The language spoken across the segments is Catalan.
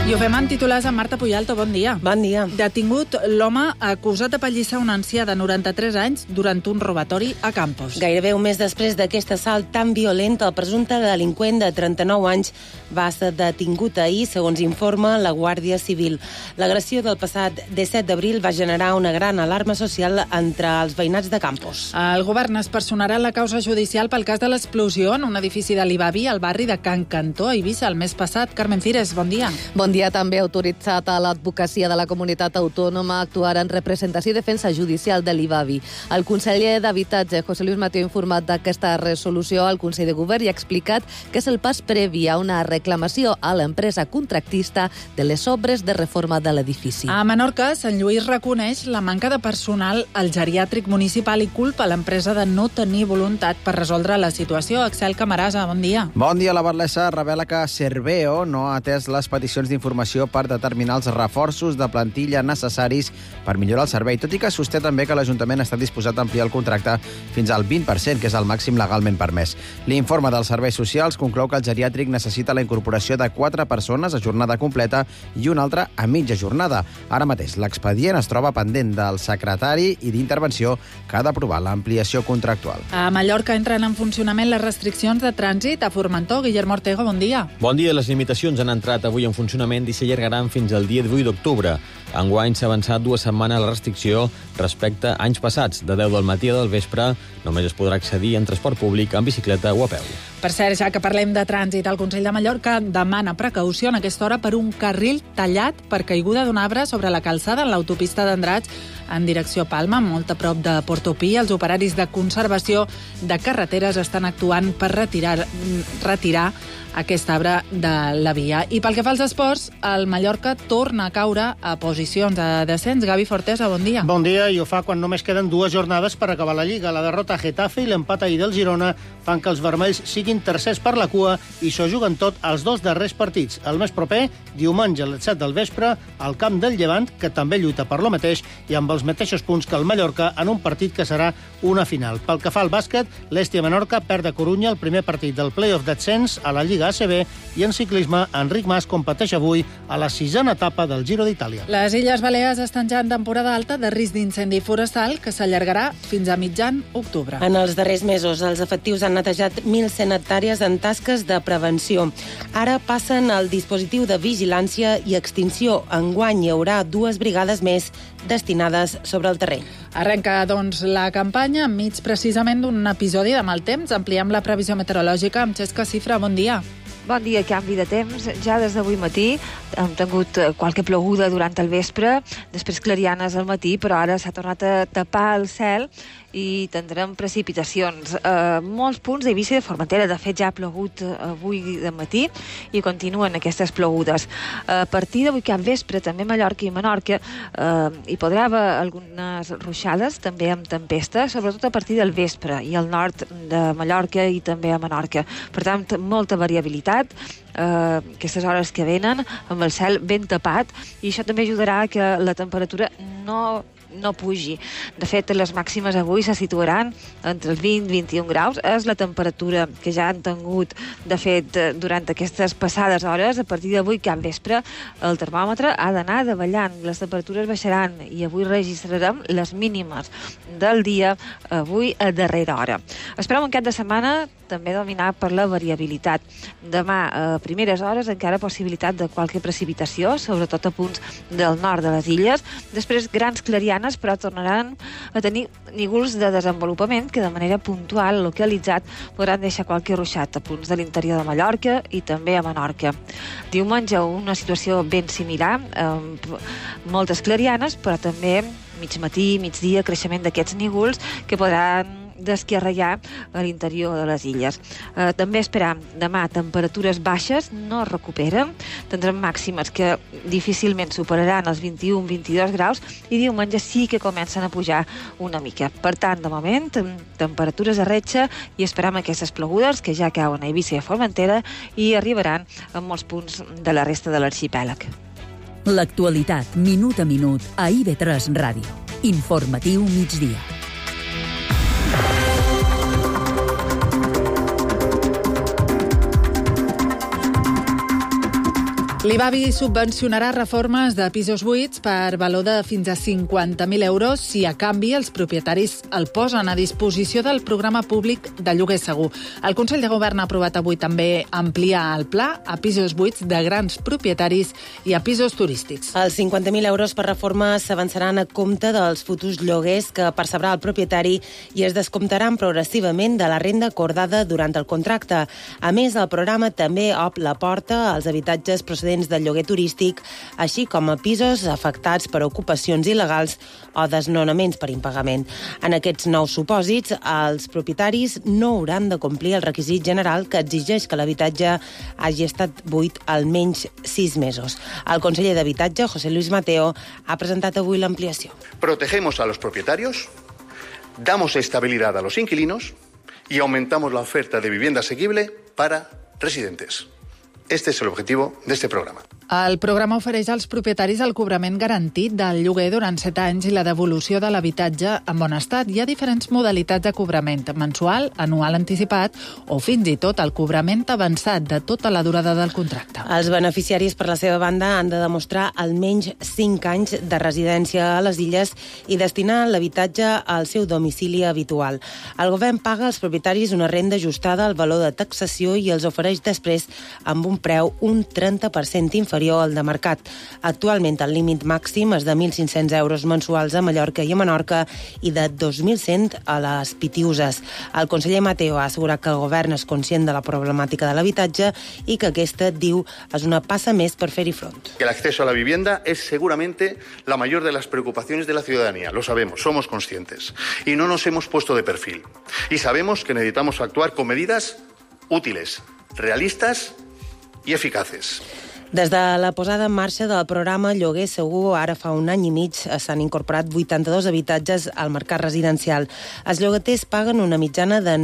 I ho fem en titulars amb Marta Puyalto. Bon dia. Bon dia. Detingut l'home acusat de pallissar un ancià de 93 anys durant un robatori a Campos. Gairebé un mes després d'aquest assalt tan violent, el presumpte delinqüent de 39 anys va ser detingut ahir, segons informa la Guàrdia Civil. L'agressió del passat 17 d'abril va generar una gran alarma social entre els veïnats de Campos. El govern es personarà la causa judicial pel cas de l'explosió en un edifici de l'Ibavi al barri de Can Cantó, a Eivissa, el mes passat. Carmen Cires, bon dia. Bon dia. També ha autoritzat a l'advocacia de la comunitat autònoma a actuar en representació i defensa judicial de l'Ibavi. El conseller d'Habitatge, José Luis Mateo, ha informat d'aquesta resolució al Consell de Govern i ha explicat que és el pas previ a una reclamació a l'empresa contractista de les obres de reforma de l'edifici. A Menorca, Sant Lluís reconeix la manca de personal al geriàtric municipal i culpa l'empresa de no tenir voluntat per resoldre la situació. Axel Camarasa, bon dia. Bon dia. La Barlessa revela que Serveo no ha atès les peticions d'informació per determinar els reforços de plantilla necessaris per millorar el servei, tot i que sosté també que l'Ajuntament està disposat a ampliar el contracte fins al 20%, que és el màxim legalment permès. L'informe dels serveis socials conclou que el geriàtric necessita la incorporació de 4 persones a jornada completa i una altra a mitja jornada. Ara mateix, l'expedient es troba pendent del secretari i d'intervenció que ha d'aprovar l'ampliació contractual. A Mallorca entren en funcionament les restriccions de trànsit a Formentor. Guillermo Ortega, bon dia. Bon dia. Les limitacions han entrat avui en funcionament i s'allargaran fins al dia 18 d'octubre. Enguany s'ha avançat 2 setmanes la restricció respecte a anys passats. De 10 del matí a del vespre només es podrà accedir en transport públic, en bicicleta o a peu. Per cert, ja que parlem de trànsit, el Consell de Mallorca demana precaució en aquesta hora per un carril tallat per caiguda d'un arbre sobre la calçada en l'autopista d'Andratx en direcció a Palma, molt a prop de Portopí. Els operaris de conservació de carreteres estan actuant per retirar aquest arbre de la via. I pel que fa als esports, el Mallorca torna a caure a posicions de descens. Gavi Fortesa, bon dia. Bon dia, i ho fa quan només queden 2 jornades per acabar la Lliga. La derrota a Getafe i l'empat ahir del Girona fan que els vermells siguin tercers per la cua i s'ho juguen tot als 2 darrers partits. El més proper, diumenge a les 7 del vespre, al camp del Llevant, que també lluita per lo mateix i amb els mateixos punts que el Mallorca en un partit que serà una final. Pel que fa al bàsquet, l'Estia Menorca perd a Corunya el primer partit del play-off d'ascens a la Lliga ACB i en ciclisme, Enric Mas competeix avui a la 6a etapa del Giro d'Itàlia. Les Illes Balears estan ja en temporada alta de risc d'incendi forestal que s'allargarà fins a mitjan octubre. En els darrers mesos, els efectius han netejat 1.100 hectàrees en tasques de prevenció. Ara passen al dispositiu de vigilància i extinció. Enguany hi haurà 2 brigades més destinades sobre el terreny. Arrenca, doncs, la campanya enmig precisament d'un episodi de mal temps. Ampliem la previsió meteorològica amb Xesca Cifra. Bon dia. Bon dia, canvi de temps. Ja des d'avui matí hem tingut qualque ploguda durant el vespre, després clarianes al matí, però ara s'ha tornat a tapar el cel i tindrem precipitacions. Molts punts d'Eivissa i de Formentera, de fet, ja ha plogut avui de matí i continuen aquestes plogudes. A partir d'avui cap vespre, també a Mallorca i Menorca, hi podrà haver algunes ruixades, també amb tempesta, sobretot a partir del vespre, i al nord de Mallorca i també a Menorca. Per tant, molta variabilitat aquestes hores que venen amb el cel ben tapat, i això també ajudarà a que la temperatura no pugi. De fet, les màximes avui se situaran entre els 20 i 21 graus. És la temperatura que ja han tingut, de fet, durant aquestes passades hores. A partir d'avui, cap vespre, el termòmetre ha d'anar davallant. Les temperatures baixaran i avui registrarem les mínimes del dia, avui a darrera hora. Esperem un cap de setmana també dominat per la variabilitat. Demà, a primeres hores, encara possibilitat de qualque precipitació, sobretot a punts del nord de les illes. Després, grans clarianes, però tornaran a tenir nígols de desenvolupament que de manera puntual, localitzat, podran deixar qualque ruixat a punts de l'interior de Mallorca i també a Menorca. Diumenge, una situació ben similar, amb moltes clarianes, però també mig matí, migdia, creixement d'aquests nígols que podran d'esquerrallar a l'interior de les illes. També esperam demà temperatures baixes, no es recuperen, tindrem màximes que difícilment superaran els 21-22 graus i diumenge sí que comencen a pujar una mica. Per tant, de moment, temperatures a retxa i esperam aquestes plogudes que ja cauen a Eivissa i a Formentera i arribaran a molts punts de la resta de l'arxipèlag. L'actualitat, minut a minut, a IB3 Ràdio. Informatiu migdia. L'IBAVI subvencionarà reformes de pisos buits per valor de fins a 50.000 euros si a canvi els propietaris el posen a disposició del programa públic de lloguer segur. El Consell de Govern ha aprovat avui també ampliar el pla a pisos buits de grans propietaris i a pisos turístics. Els 50.000 euros per reforma s'avançaran a compte dels futurs lloguers que percebrà el propietari i es descomptaran progressivament de la renda acordada durant el contracte. A més, el programa també obre la porta als habitatges procedents del lloguer turístic, així com a pisos afectats per ocupacions il·legals o desnonaments per impagament. En aquests nous supòsits, els propietaris no hauran de complir el requisit general que exigeix que l'habitatge hagi estat buit almenys 6 mesos. El conseller d'Habitatge, José Luis Mateo, ha presentat avui l'ampliació. Protegemos a los propietarios, damos estabilidad a los inquilinos y aumentamos la oferta de vivienda asequible para residentes. Este es el objetivo de este programa. El programa ofereix als propietaris el cobrament garantit del lloguer durant 7 anys i la devolució de l'habitatge en bon estat. Hi ha diferents modalitats de cobrament, mensual, anual anticipat o fins i tot el cobrament avançat de tota la durada del contracte. Els beneficiaris, per la seva banda, han de demostrar almenys 5 anys de residència a les illes i destinar l'habitatge al seu domicili habitual. El govern paga als propietaris una renda ajustada al valor de taxació i els ofereix després amb un preu un 30% inferior al de mercat. Actualment el límit màxim és de 1.500 euros mensuals a Mallorca i a Menorca i de 2.100 a les Pitiuses. El conseller Mateo ha assegurat que el govern és conscient de la problemàtica de l'habitatge i que aquesta, diu, és una passa més per fer-hi front. El acceso a la vivienda es seguramente la mayor de las preocupaciones de la ciudadanía. Lo sabemos, somos conscientes. Y no nos hemos puesto de perfil. Y sabemos que necesitamos actuar con medidas útiles, realistas y eficaces. Des de la posada en marxa del programa Lloguer Segur, ara fa un any i mig, s'han incorporat 82 habitatges al mercat residencial. Els llogaters paguen una mitjana de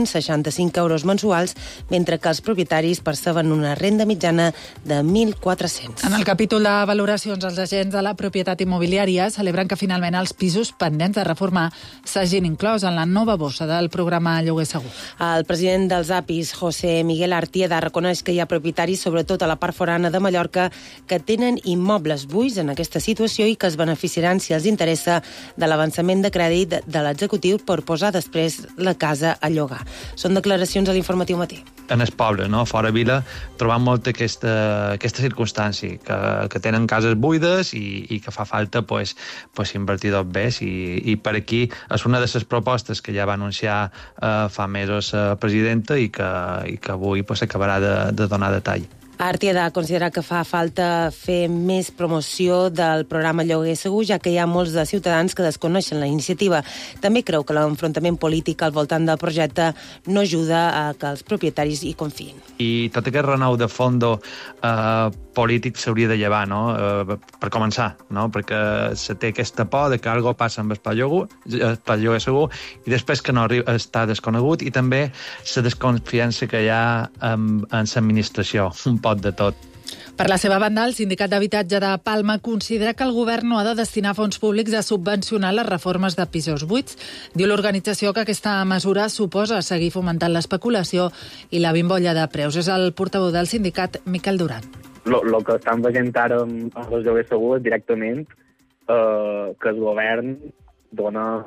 965 euros mensuals, mentre que els propietaris perceben una renda mitjana de 1.400. En el capítol de valoracions, els agents de la propietat immobiliària celebren que finalment els pisos pendents de reformar s'hagin inclòs en la nova bossa del programa Lloguer Segur. El president dels APIs, José Miguel Artieda, reconeix que hi ha propietaris, sobretot a la part forana de Mallorca, que tenen immobles buits en aquesta situació i que es beneficiaran, si els interessa, de l'avançament de crèdit de l'executiu per posar després la casa a llogar. Són declaracions a l'Informatiu Matí. En els pobles, no? Fora vila, trobam molt aquesta circumstància, que tenen cases buides i que fa falta invertir dos bés i per aquí és una de les propostes que ja va anunciar fa mesos la presidenta i que avui s'acabarà de donar detall. Artieda ha considerat que fa falta fer més promoció del programa Lloguer Segur, ja que hi ha molts de ciutadans que desconeixen la iniciativa. També creu que l'enfrontament polític al voltant del projecte no ajuda a que els propietaris hi confiïn. I tot aquest renou de fondo polític s'hauria de llevar, no? Per començar, no? Perquè se té aquesta por de que alguna cosa passa amb el Lloguer Segur i després que no està desconegut i també la desconfiança que hi ha en l'administració, un pot de tot. Per la seva banda, el Sindicat d'Habitatge de Palma considera que el govern no ha de destinar fons públics a subvencionar les reformes de pisos buits. Diu l'organització que aquesta mesura suposa seguir fomentant l'especulació i la bimbolla de preus. És el portaveu del sindicat, Miquel Duran. Lo que estan veient ara amb els lloguers segurs directament que el govern dona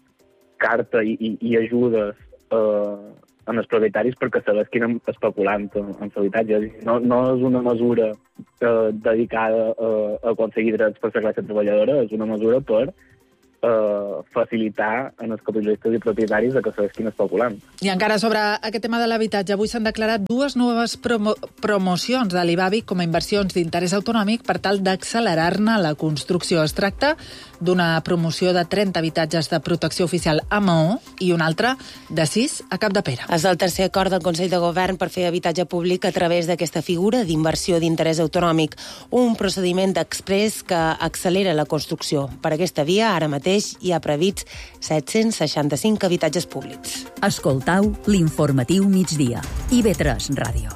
carta i ajudes en els propietaris perquè s'adesquin especulant en l'habitatge. No és una mesura dedicada a aconseguir drets per la classe treballadora, és una mesura per facilitar en els capitalistes i propietaris que s'adesquin especulant. I encara sobre aquest tema de l'habitatge, avui s'han declarat 2 noves promocions de l'IBAVI com a inversions d'interès autonòmic per tal d'accelerar-ne la construcció. Es tracta d'una promoció de 30 habitatges de protecció oficial a Maó i una altra de 6 a Capdepera. És el tercer acord del Consell de Govern per fer habitatge públic a través d'aquesta figura d'inversió d'interès autonòmic, un procediment exprés que accelera la construcció. Per aquesta via, ara mateix, hi ha previst 765 habitatges públics. Escoltau l'Informatiu Migdia. IB3 Ràdio.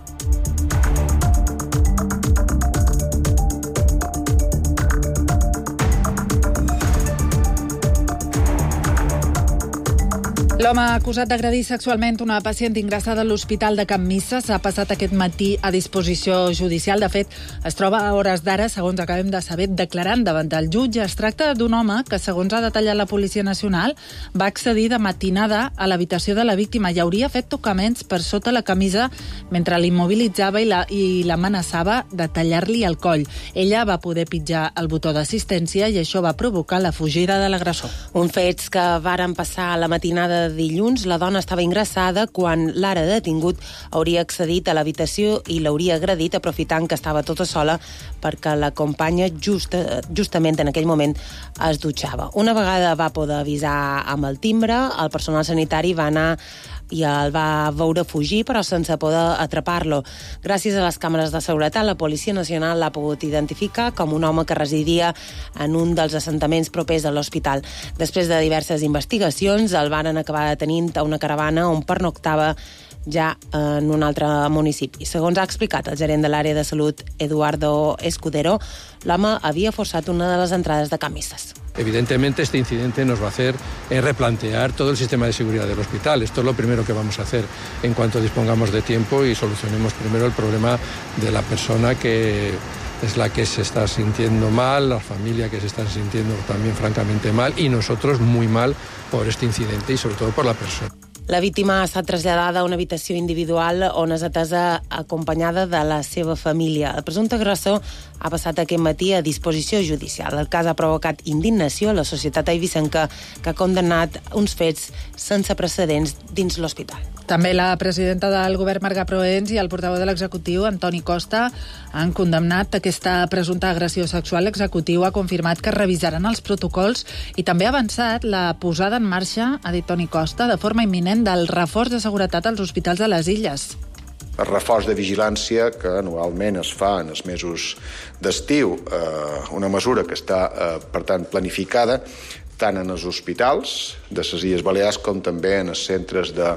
L'home acusat d'agredir sexualment una pacient ingressada a l'Hospital de Can Misses s'ha passat aquest matí a disposició judicial. De fet, es troba a hores d'ara, segons acabem de saber, declarant davant del jutge. Es tracta d'un home que, segons ha detallat la Policia Nacional, va accedir de matinada a l'habitació de la víctima i hauria fet tocaments per sota la camisa mentre l'immobilitzava i l'amenaçava de tallar-li el coll. Ella va poder pitjar el botó d'assistència i això va provocar la fugida de l'agressor. Un fets que varen passar a la matinada de dilluns. La dona estava ingressada quan l'ara detingut hauria accedit a l'habitació i l'hauria agredit aprofitant que estava tota sola perquè la companya justament en aquell moment es dutxava. Una vegada va poder avisar amb el timbre, el personal sanitari va anar i el va veure fugir, però sense poder atrapar-lo. Gràcies a les càmeres de seguretat, la Policia Nacional l'ha pogut identificar com un home que residia en un dels assentaments propers a l'hospital. Després de diverses investigacions, el varen acabar detenint a una caravana on pernoctava ja en un altre municipi. Segons ha explicat el gerent de l'àrea de salut, Eduardo Escudero, l'home havia forçat una de les entrades de Can Misses. Evidentemente, este incidente nos va a hacer replantear todo el sistema de seguridad del hospital. Esto es lo primero que vamos a hacer en cuanto dispongamos de tiempo y solucionemos primero el problema de la persona que es la que se está sintiendo mal, la familia que se está sintiendo también francamente mal y nosotros muy mal por este incidente y sobre todo por la persona. La víctima ha estat traslladada a una habitació individual on és atesa acompanyada de la seva família. El presumpte agressor ha passat aquest matí a disposició judicial. El cas ha provocat indignació a la societat eivissenca, que ha condemnat uns fets sense precedents dins l'hospital. També la presidenta del govern, Marga Proens, i el portaveu de l'executiu, Antoni Costa, han condemnat aquesta presumpta agressió sexual. L'executiu ha confirmat que revisaran els protocols i també ha avançat la posada en marxa, ha dit Toni Costa, de forma imminent del reforç de seguretat als hospitals de les Illes. El reforç de vigilància que anualment es fa en els mesos d'estiu, una mesura que està, per tant, planificada tant en els hospitals de les Illes Balears com també en els centres de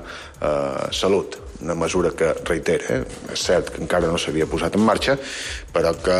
salut. Una mesura que, reitera, és cert que encara no s'havia posat en marxa, però que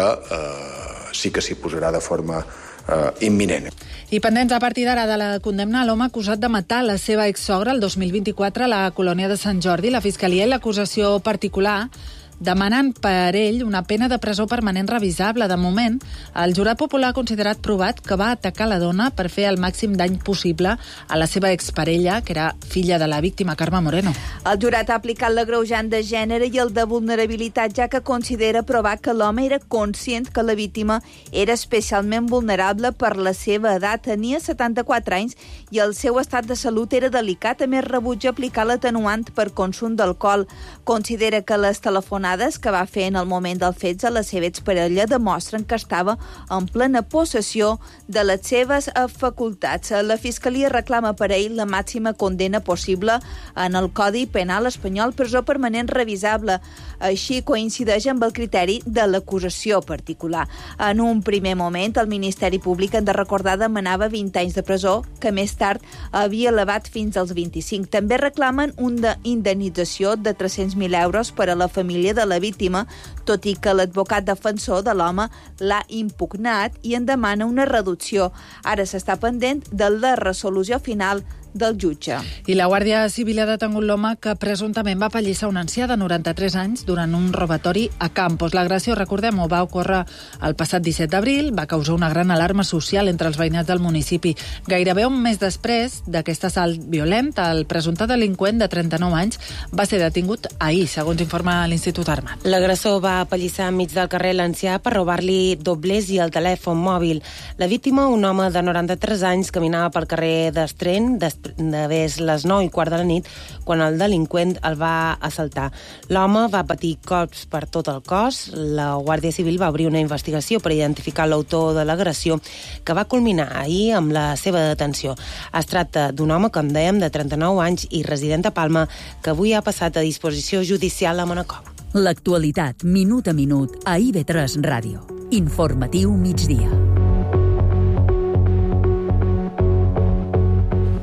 sí que s'hi posarà de forma imminent. I pendents a partir d'ara de la condemna a l'home acusat de matar la seva exsogra el 2024 a la colònia de Sant Jordi, la Fiscalia i l'acusació particular demanen per ell una pena de presó permanent revisable. De moment, el jurat popular ha considerat provat que va atacar la dona per fer el màxim dany possible a la seva exparella, que era filla de la víctima, Carme Moreno. El jurat ha aplicat l'agreujant de gènere i el de vulnerabilitat, ja que considera provat que l'home era conscient que la víctima era especialment vulnerable per la seva edat. Tenia 74 anys i el seu estat de salut era delicat. A més, rebutja aplicar l'atenuant per consum d'alcohol. Considera que les telefonades que va fer en el moment dels fets a la seva exparella demostren que estava en plena possessió de les seves facultats. La Fiscalia reclama per ell la màxima condemna possible en el Codi Penal espanyol, presó permanent revisable. Així coincideix amb el criteri de l'acusació particular. En un primer moment, el Ministeri Públic, hem de recordar, demanava 20 anys de presó, que més tard havia elevat fins als 25. També reclamen una indemnització de 300.000 euros per a la família de la víctima, tot i que l'advocat defensor de l'home l'ha impugnat i en demana una reducció. Ara s'està pendent de la resolució final del jutge. I la Guàrdia Civil ha detengut l'home que presumptament va apallissar un ancià de 93 anys durant un robatori a Campos. L'agressió, recordem-ho, va ocórrer el passat 17 d'abril, va causar una gran alarma social entre els veïnats del municipi. Gairebé un mes després d'aquest assalt violent, el presumpte delinqüent de 39 anys va ser detingut ahir, segons informa l'Institut Armat. L'agressor va apallissar enmig del carrer l'ancià per robar-li doblers i el telèfon mòbil. La víctima, un home de 93 anys, caminava pel carrer d'Estreny, d'haver les 9:15 de la nit, quan el delinqüent el va assaltar. L'home va patir cops per tot el cos. La Guàrdia Civil va obrir una investigació per identificar l'autor de l'agressió, que va culminar ahir amb la seva detenció. Es tracta d'un home, com dèiem, de 39 anys i resident a Palma, que avui ha passat a disposició judicial a Manacor. L'actualitat, minut a minut, a IB3 Ràdio. Informatiu migdia.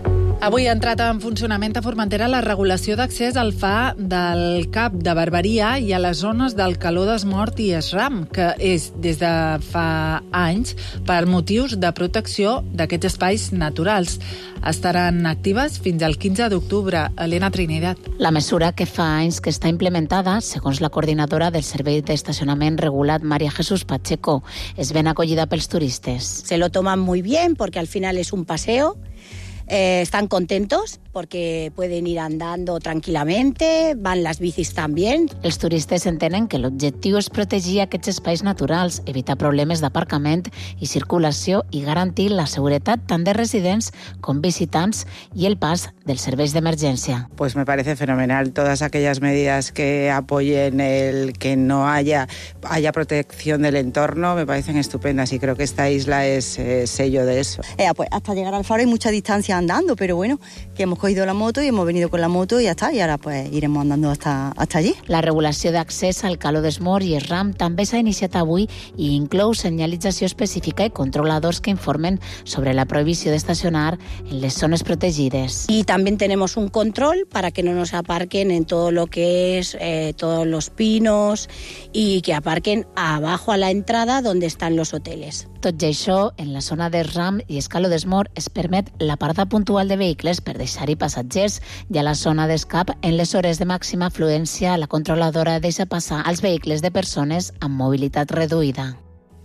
Avui ha entrat en funcionament a Formentera la regulació d'accés al FA del Cap de Barberia i a les zones del Caló d'Esmort i Esram, que és des de fa anys per motius de protecció d'aquests espais naturals. Estaran actives fins al 15 d'octubre. Elena Trinidad. La mesura que fa anys que està implementada, segons la coordinadora del Servei d'Estacionament Regulat, María Jesús Pacheco, és ben acollida pels turistes. Se lo toman muy bien porque al final es un paseo. Están contentos porque pueden ir andando tranquil·lamente, van las bicis también. Els turistes entenen que l'objectiu és protegir aquests espais naturals, evitar problemes d'aparcament i circulació i garantir la seguretat tant de residents com visitants i el pas dels serveis d'emergència. Pues me parece fenomenal todas aquellas medidas que apoyen el que no haya protección del entorno, me parecen estupendas y creo que esta isla es sello de eso. Pues hasta llegar al faro hay mucha distancia andando, pero bueno, que hemos cogido la moto y hemos venido con la moto y ya está, y ahora pues iremos andando hasta allí. La regulació d'accés al Caló d'Esmort i Esram també s'ha iniciat avui i inclou senyalització específica i controladors que informen sobre la prohibició d'estacionar en les zones protegides. Y también tenemos un control para que no nos aparquen en todo lo que es todos los pinos y que aparquen abajo a la entrada donde están los hoteles. Tot i això, en la zona d'Esram i Caló d'Esmort es permet la parada puntual de vehicles per deixar-hi passatgers i a la zona d'escap, en les hores de màxima afluència, la controladora deixa passar els vehicles de persones amb mobilitat reduïda.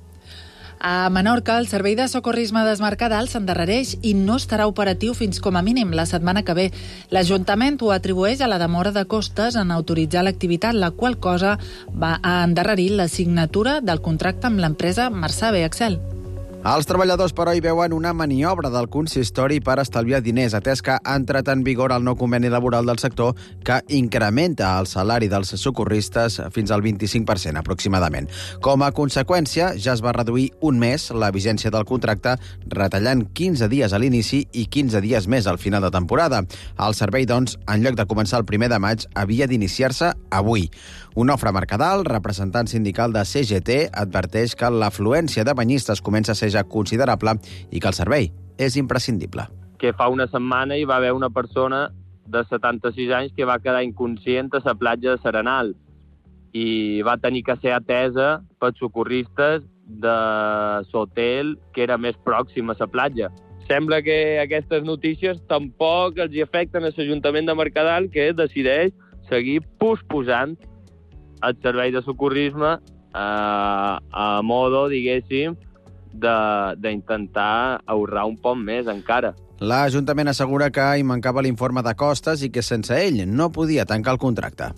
A Menorca, el servei de socorrisme d'Esmercadal s'endarrereix i no estarà operatiu fins com a mínim la setmana que ve. L'Ajuntament ho atribueix a la demora de costes en autoritzar l'activitat, la qual cosa va endarrerir la signatura del contracte amb l'empresa Marsabe Excel. Els treballadors, però, hi veuen una maniobra del consistori per estalviar diners, atès que ha entrat en vigor el nou conveni laboral del sector que incrementa el salari dels socorristes fins al 25% aproximadament. Com a conseqüència, ja es va reduir un mes la vigència del contracte, retallant 15 dies a l'inici i 15 dies més al final de temporada. El servei, doncs, en lloc de començar el 1 de maig, havia d'iniciar-se avui. Onofre Mercadal, representant sindical de CGT, adverteix que l'afluència de banyistes comença a ser ja considerable i que el servei és imprescindible. Que fa una setmana hi va haver una persona de 76 anys que va quedar inconscient a la platja de Serenal i va tenir que ser atesa pels socorristes de l'hotel que era més pròxim a la platja. Sembla que aquestes notícies tampoc els afecten a l'Ajuntament de Mercadal, que decideix seguir posposant el servei de socorrisme a modo, diguéssim, d'intentar ahorrar un poc més encara. L'Ajuntament assegura que hi mancava l'informe de costes i que sense ell no podia tancar el contracte.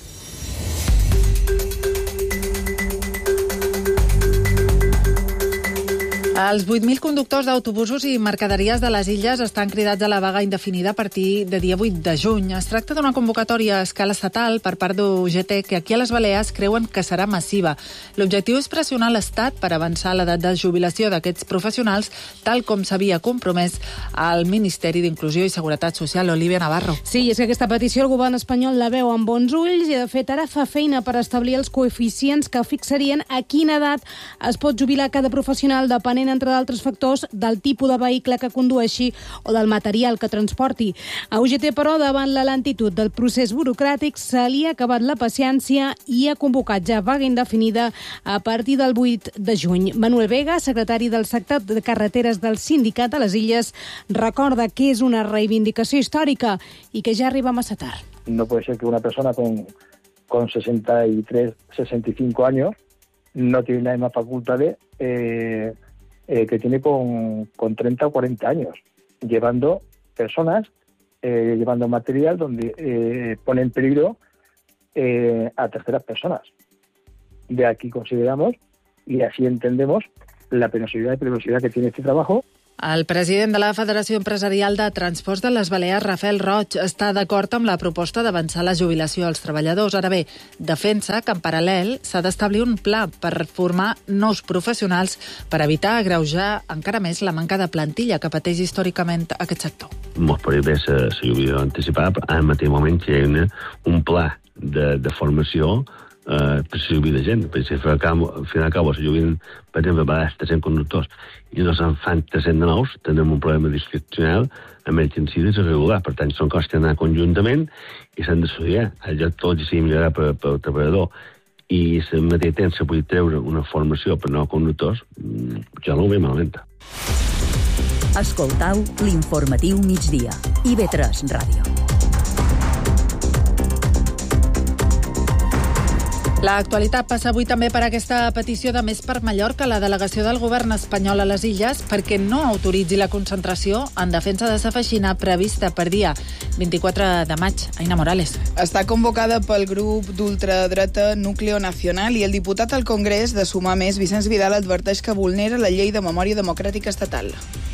Els 8.000 conductors d'autobusos i mercaderies de les illes estan cridats a la vaga indefinida a partir de dia 8 de juny. Es tracta d'una convocatòria a escala estatal per part d'UGT que aquí a les Balears creuen que serà massiva. L'objectiu és pressionar l'Estat per avançar l'edat de jubilació d'aquests professionals, tal com s'havia compromès al Ministeri d'Inclusió i Seguretat Social, Olivia Navarro. Sí, és que aquesta petició el govern espanyol la veu amb bons ulls i, de fet, ara fa feina per establir els coeficients que fixarien a quina edat es pot jubilar cada professional depenent, entre d'altres factors, del tipus de vehicle que condueixi o del material que transporti. A UGT, però, davant la lentitud del procés burocràtic, se li ha acabat la paciència i ha convocat ja vaga indefinida a partir del 8 de juny. Manuel Vega, secretari del sector de carreteres del Sindicat de les Illes, recorda que és una reivindicació històrica i que ja arriba massa tard. No puede ser que una persona con 63, 65 años no tiene la misma facultad que tiene con 30 o 40 años, llevando personas, llevando material donde pone en peligro a terceras personas. De aquí consideramos, y así entendemos, la penosidad y peligrosidad que tiene este trabajo. El president de la Federació Empresarial de Transports de les Balears, Rafael Roig, està d'acord amb la proposta d'avançar la jubilació als treballadors. Ara bé, defensa que en paral·lel s'ha d'establir un pla per formar nous professionals per evitar agreujar encara més la manca de plantilla que pateix històricament aquest sector. Ens podria bé la jubilació anticipada, però en el mateix moment que hi ha un pla de formació per si jubila gent. Per si al final cabo se jubilen, per exemple, a vegades 300 conductors i no se'n fan 300 de nous, tenim un problema discrecional amb ells incides irregular. Per tant, són coses que han d'anar conjuntament i s'han d'estudiar. Allò tot s'ha de millorar per al treballador i al mateix temps se pugui treure una formació per nous conductors, jo no ho veig malament. Escoltau l'informatiu migdia. IB3 Ràdio. L'actualitat passa avui també per aquesta petició de Més per Mallorca, la delegació del govern espanyol a les Illes, perquè no autoritzi la concentració en defensa de sa Feixina prevista per dia 24 de maig. Aina Morales. Està convocada pel grup d'ultradreta Núcleo Nacional i el diputat al Congrés de Sumar Més, Vicenç Vidal, adverteix que vulnera la llei de memòria democràtica estatal.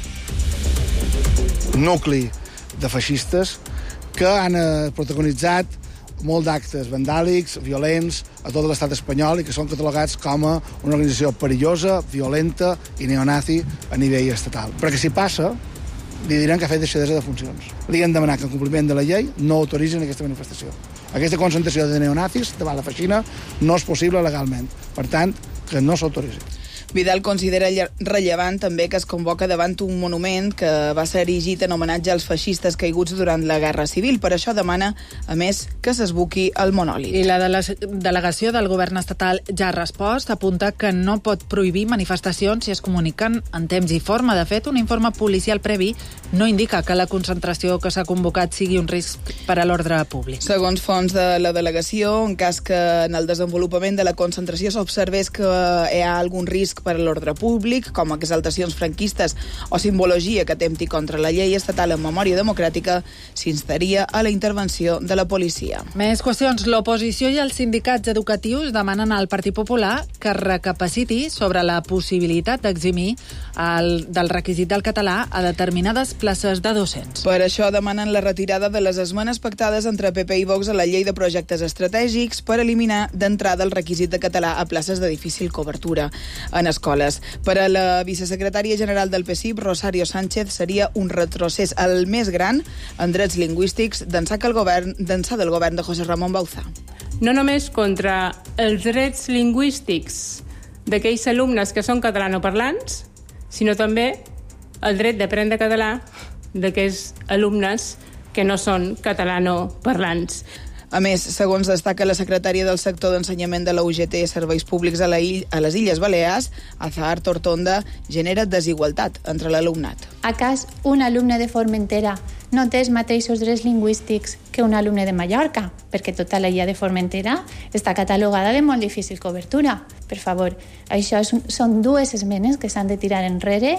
Nucli de feixistes que han protagonitzat molt d'actes vandàlics, violents, a tot l'estat espanyol i que són catalogats com a una organització perillosa, violenta i neonazi a nivell estatal. Perquè si passa, li diran que ha fet deixadesa de funcions. Li han demanat que en compliment de la llei no autoritzin aquesta manifestació. Aquesta concentració de neonazis davant la Feixina no és possible legalment. Per tant, que no s'autoritzi. Vidal considera rellevant també que es convoca davant un monument que va ser erigit en homenatge als feixistes caiguts durant la Guerra Civil. Per això demana, a més, que s'esbuqui el monòlit. I la delegació del govern estatal ja ha respost, apunta que no pot prohibir manifestacions si es comuniquen en temps i forma. De fet, un informe policial previ no indica que la concentració que s'ha convocat sigui un risc per a l'ordre públic. Segons fonts de la delegació, en cas que en el desenvolupament de la concentració s'observés que hi ha algun risc per a l'ordre públic, com exaltacions franquistes o simbologia que atempti contra la llei estatal en memòria democràtica, s'instaria a la intervenció de la policia. Més qüestions. L'oposició i els sindicats educatius demanen al Partit Popular que recapaciti sobre la possibilitat d'eximir del requisit del català a determinades places de docents. Per això demanen la retirada de les esmenes pactades entre PP i Vox a la llei de projectes estratègics per eliminar d'entrada el requisit de català a places de difícil cobertura en escoles. Per a la vicesecretària general del PSIP, Rosario Sánchez, seria un retrocés el més gran en drets lingüístics d'ençà del govern de José Ramón Bauzá. No només contra els drets lingüístics d'aquells alumnes que són catalanoparlants, sinó també el dret d'aprendre català d'aquells alumnes que no són catalanoparlants. A més, segons destaca la secretària del sector d'ensenyament de la UGT Serveis Públics a les Illes Balears, Azahar Tortonda, genera desigualtat entre l'alumnat. Acas un alumne de Formentera no té els mateixos drets lingüístics que un alumne de Mallorca, perquè tota la illa de Formentera està catalogada de molt difícil cobertura. Per favor, això són dues esmenes que s'han de tirar enrere.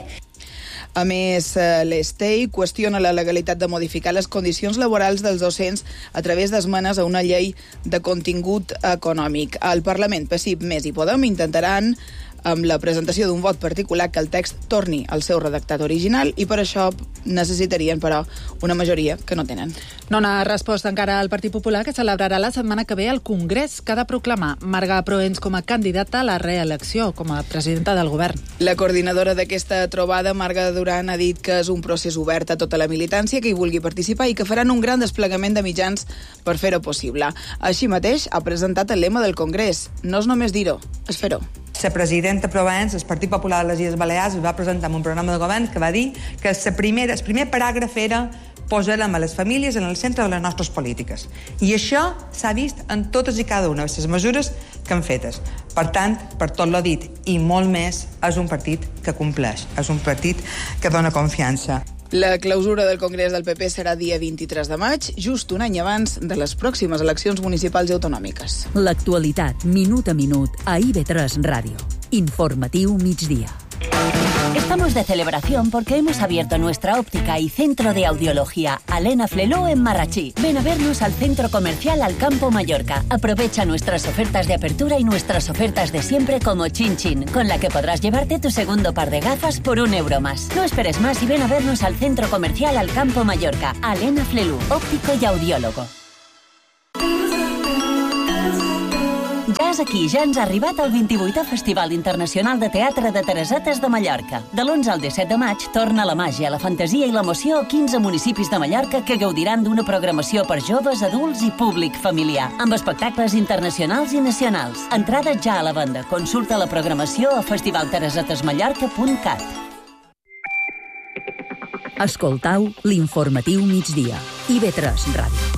A més, l'Estei qüestiona la legalitat de modificar les condicions laborals dels docents a través d'esmenes a una llei de contingut econòmic. Al Parlament, PSIP, Més i Podem intentaran amb la presentació d'un vot particular que el text torni al seu redactat original i per això necessitarien, però, una majoria que no tenen. No n'ha respost encara al Partit Popular, que celebrarà la setmana que ve al Congrés, que ha de proclamar Marga Proens com a candidata a la reelecció com a presidenta del govern. La coordinadora d'aquesta trobada, Marga Duran, ha dit que és un procés obert a tota la militància que hi vulgui participar i que faran un gran desplegament de mitjans per fer-ho possible. Així mateix, ha presentat el lema del Congrés. No és només dir-ho, és fer-ho. La presidenta Proens, el Partit Popular de les Illes Balears, es va presentar en un programa de govern que va dir que el primer paràgraf era posarem a les famílies en el centre de les nostres polítiques. I això s'ha vist en totes i cada una de les mesures que han fetes. Per tant, per tot lo dit i molt més, és un partit que compleix, és un partit que dona confiança. La clausura del Congrés del PP serà dia 23 de maig, just un any abans de les pròximes eleccions municipals i autonòmiques. L'actualitat, minut a minut, a IB3 Ràdio. Informatiu migdia. Estamos de celebración porque hemos abierto nuestra óptica y centro de audiología Alena Fleló en Marrachí. Ven a vernos al centro comercial Alcampo Mallorca. Aprovecha nuestras ofertas de apertura y nuestras ofertas de siempre como Chin Chin, con la que podrás llevarte tu segundo par de gafas por €1 más. No esperes más y ven a vernos al centro comercial Alcampo Mallorca. Alena Fleló, óptico y audiólogo. Ves aquí, ja ens ha arribat el 28è Festival Internacional de Teatre de Teresetes de Mallorca. De l'11 al 17 de maig torna la màgia, la fantasia i l'emoció a 15 municipis de Mallorca que gaudiran d'una programació per joves, adults i públic familiar, amb espectacles internacionals i nacionals. Entrades ja a la venda. Consulta la programació a festivalteresetesmallorca.cat. Escoltau l'informatiu migdia. IB3 Ràdio.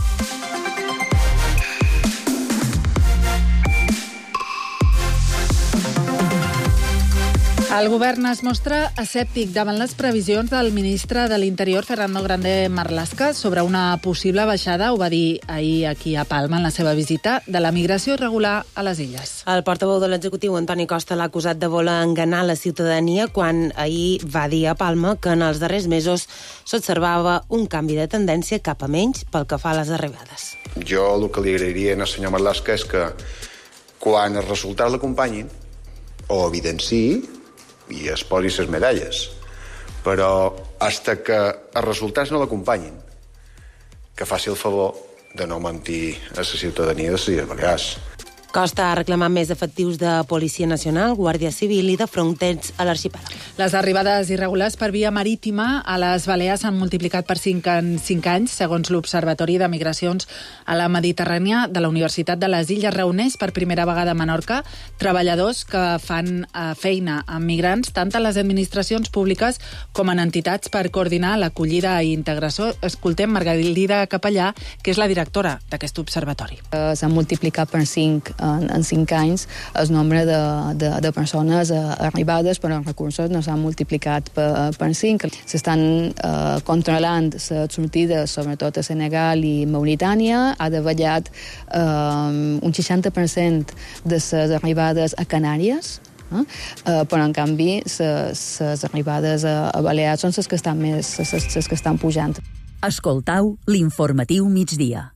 El govern es mostra escèptic davant les previsions del ministre de l'Interior, Fernando Grande Marlaska, sobre una possible baixada, ho va dir ahir aquí a Palma en la seva visita, de la migració irregular a les illes. El portaveu de l'executiu, Antoni Costa, l'ha acusat de voler enganar la ciutadania quan ahir va dir a Palma que en els darrers mesos s'observava un canvi de tendència cap a menys pel que fa a les arribades. Jo el que li agrairia al senyor Marlaska és que quan els resultats l'acompanyin o evidenciï i es posi les medalles, però hasta que els resultats no l'acompanyin, que faci el favor de no mentir a la ciutadania de les Illes Balears. Costa ha reclamat més efectius de Policia Nacional, Guàrdia Civil i de Frontex a l'arxipèlag. Les arribades irregulars per via marítima a les Balears s'han multiplicat per 5 en 5 anys, segons l'Observatori de Migracions a la Mediterrània de la Universitat de les Illes. Reuneix per primera vegada a Menorca treballadors que fan feina amb migrants, tant a les administracions públiques com en entitats per coordinar l'acollida i integració. Escoltem Margarida Capellà, que és la directora d'aquest observatori. S'han multiplicat per 5 en 5 anys el nombre de persones arribades, però els recursos no s'han multiplicat per 5. S'estan controlant les sortides, sobretot a Senegal i Mauritània. Ha davallat un 60% de les arribades a Canàries, però en canvi les arribades a Balears són les que estan pujant. Escoltau l'informatiu migdia.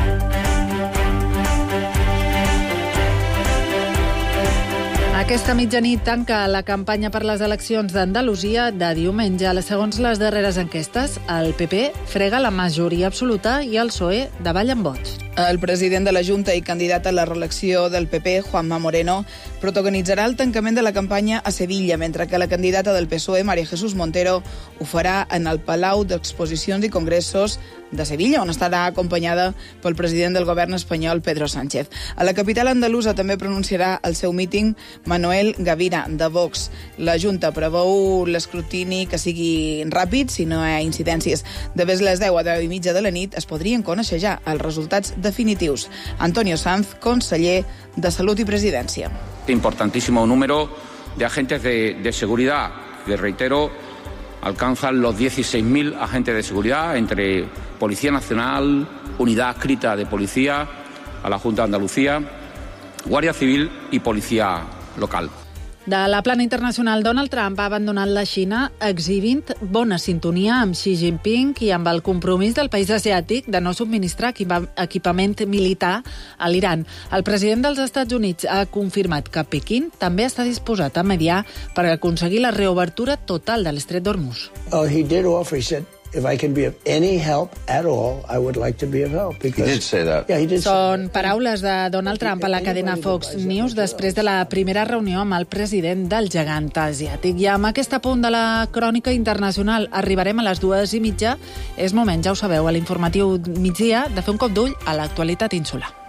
Aquesta mitjanit tanca la campanya per les eleccions d'Andalusia de diumenge. Segons les darreres enquestes, el PP frega la majoria absoluta i el PSOE davalla en vots. El president de la Junta i candidat a la reelecció del PP, Juanma Moreno, protagonitzarà el tancament de la campanya a Sevilla, mentre que la candidata del PSOE, María Jesús Montero, ho farà en el Palau d'Exposicions i Congressos de Sevilla, on estarà acompanyada pel president del govern espanyol, Pedro Sánchez. A la capital andalusa també pronunciarà el seu míting Manuel Gavira, de Vox. La Junta preveu l'escrutini que sigui ràpid, si no hi ha incidències. De les 10 a 10:30 de la nit es podrien conèixer ja els resultats definitius. Antonio Sanz, conseller de Salut i Presidència. Importantísimo número de agentes de seguridad, que reitero, alcanzan los 16.000 agentes de seguridad entre Policía Nacional, Unidad Adscrita de Policía a la Junta de Andalucía, Guàrdia Civil i Policia Local. De la plana internacional, Donald Trump ha abandonat la Xina exhibint bona sintonia amb Xi Jinping i amb el compromís del país asiàtic de no subministrar equipament militar a l'Iran. El president dels Estats Units ha confirmat que Pequín també està disposat a mediar per aconseguir la reobertura total de l'estret d'Hormuz. He did offer, he said, if I can be of any help at all, I would like to be of help. He did say that. Yeah, he did. Són paraules de Donald Trump a la cadena Fox News després de la primera reunió amb el president del gegant asiàtic. I amb aquest apunt de la crònica internacional arribarem a les 2:30. És moment, ja ho sabeu, a l'informatiu migdia, de fer un cop d'ull a l'actualitat insular.